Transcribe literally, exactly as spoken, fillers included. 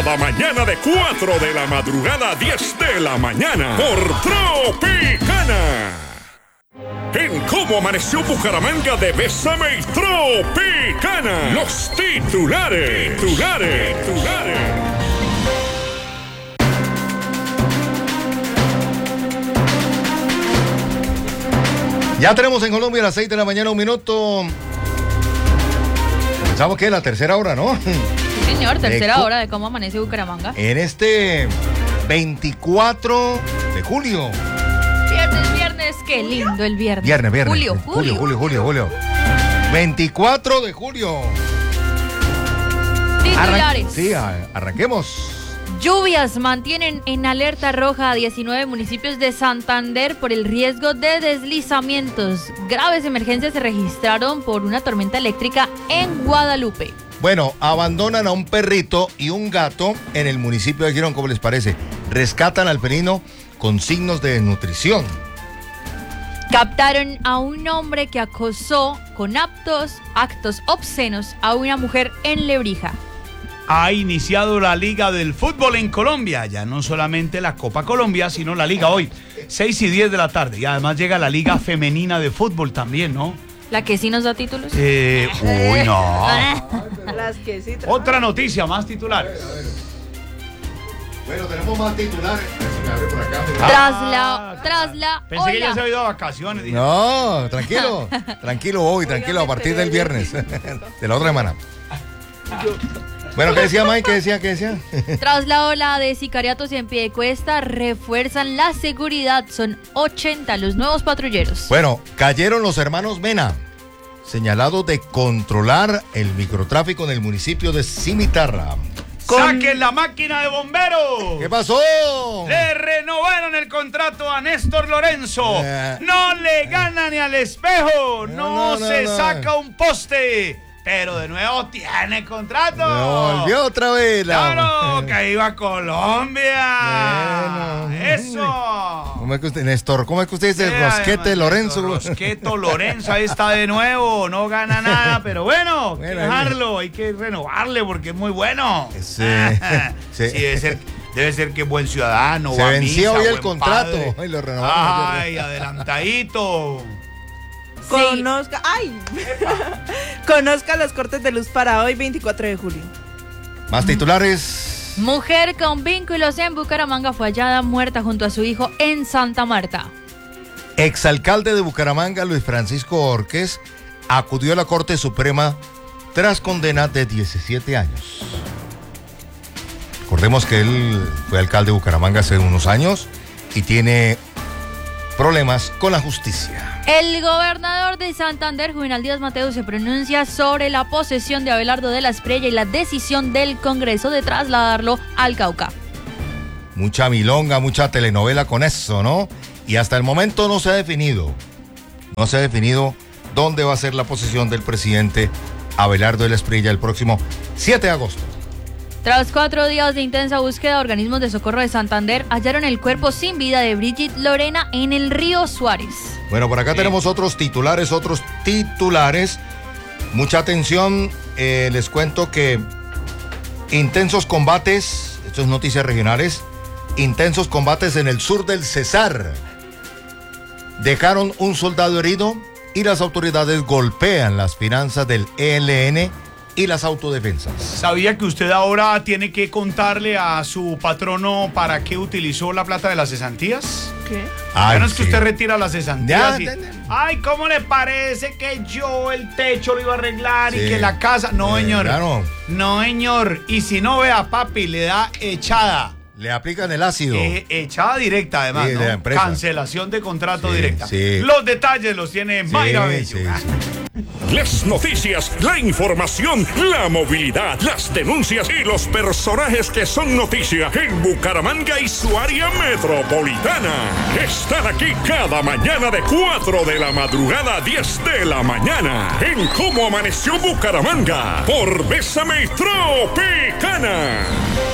cada mañana de cuatro de la madrugada a diez de la mañana por Tropicana. En Cómo Amaneció Bucaramanga de Bésame y Tropicana. Los titulares. Titulares. Titulares. Ya tenemos en Colombia a las seis de la mañana, un minuto. Pensamos que es la tercera hora, ¿no? Sí, señor, tercera de hora de Cómo Amanece Bucaramanga. En este veinticuatro de julio. Viernes, viernes, qué lindo el viernes. Viernes, viernes. Julio, Julio, Julio, Julio, Julio. veinticuatro de julio. Titulares. Arran- sí, a- arranquemos. Lluvias mantienen en alerta roja a diecinueve municipios de Santander por el riesgo de deslizamientos. Graves emergencias se registraron por una tormenta eléctrica en Guadalupe. Bueno, abandonan a un perrito y un gato en el municipio de Girón, ¿cómo les parece? Rescatan al felino con signos de desnutrición. Captaron a un hombre que acosó con actos, actos obscenos a una mujer en Lebrija. Ha iniciado la Liga del Fútbol en Colombia, ya no solamente la Copa Colombia, sino la Liga hoy, seis y diez de la tarde. Y además llega la Liga Femenina de Fútbol también, ¿no? ¿La que sí nos da títulos? Eh, uy, no. Las que sí. Otra noticia, más titulares. Bueno, tenemos más titulares. Tras la, tras la Pensé que ya ola. se había ido a vacaciones. Dije, No, tranquilo, tranquilo hoy, tranquilo, a partir del viernes de la otra semana. Bueno, ¿qué decía Mike? ¿Qué decía? ¿Qué decía? Tras la ola de sicariatos en Piedecuesta, refuerzan la seguridad. Son ochenta los nuevos patrulleros. Bueno, cayeron los hermanos Mena, señalados de controlar el microtráfico en el municipio de Cimitarra. ¡Saquen la máquina de bomberos! ¿Qué pasó? Le renovaron el contrato a Néstor Lorenzo. Eh. No le gana ni al espejo. No, No, no, se no. saca un poste. Pero de nuevo tiene contrato. Me volvió otra vez la... ¡Claro! ¡Que iba a Colombia! Bueno. ¡Eso! ¿Cómo es que usted, Néstor? ¿Cómo es que usted dice Sí, Rosquete además, Lorenzo? Rosqueto Lorenzo, ahí está de nuevo. No gana nada, pero bueno, hay que Bueno, dejarlo, hay que renovarle porque es muy bueno. Sí, Sí, sí. debe ser, debe ser que es buen ciudadano. Se va a vencía misa, hoy el buen contrato, padre. y lo renovaron ayer. Ay, adelantadito. Conozca, ay, conozca los cortes de luz para hoy, veinticuatro de julio. Más titulares. Mujer con vínculos en Bucaramanga fue hallada muerta junto a su hijo en Santa Marta. Exalcalde de Bucaramanga, Luis Francisco Orques, acudió a la Corte Suprema tras condena de diecisiete años. Recordemos que él fue alcalde de Bucaramanga hace unos años y tiene problemas con la justicia. El gobernador de Santander, Juvenal Díaz Mateo, se pronuncia sobre la posesión de Abelardo de la Espriella y la decisión del Congreso de trasladarlo al Cauca. Mucha milonga, mucha telenovela con eso, ¿no? Y hasta el momento no se ha definido, no se ha definido dónde va a ser la posesión del presidente Abelardo de la Espriella el próximo siete de agosto. Tras cuatro días de intensa búsqueda, organismos de socorro de Santander hallaron el cuerpo sin vida de Brigitte Lorena en el río Suárez. Bueno, por acá tenemos otros titulares, otros titulares. Mucha atención, eh, les cuento que intensos combates, esto es noticias regionales, intensos combates en el sur del Cesar. Dejaron un soldado herido y las autoridades golpean las finanzas del E L N y las autodefensas. ¿Sabía que usted ahora tiene que contarle a su patrono para qué utilizó la plata de las cesantías? ¿Qué? Ay, Bueno, es que sí. usted retira las cesantías Ya, y, ya, ya. ay, ¿cómo le parece que yo el techo lo iba a arreglar Sí. y que la casa? No, Eh, señor. claro. No, señor. Y si no, vea, papi, le da echada. Le aplican el ácido. Eh, echada directa, además, Sí, de ¿no? la empresa. Cancelación de contrato Sí, directa. sí. Los detalles los tiene Sí, Mayra Bello. sí, sí. Las noticias, la información, la movilidad, las denuncias y los personajes que son noticia en Bucaramanga y su área metropolitana. Están aquí cada mañana de cuatro de la madrugada a diez de la mañana en Cómo Amaneció Bucaramanga por Bésame y Tropicana.